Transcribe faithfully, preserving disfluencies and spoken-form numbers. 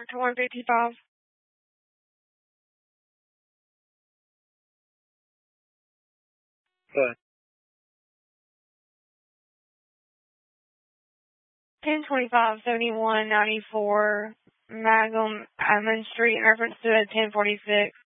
to one fifty-five. Good. ten twenty-five seventy-one ninety-four Magum Hammond Street in reference to ten forty-six.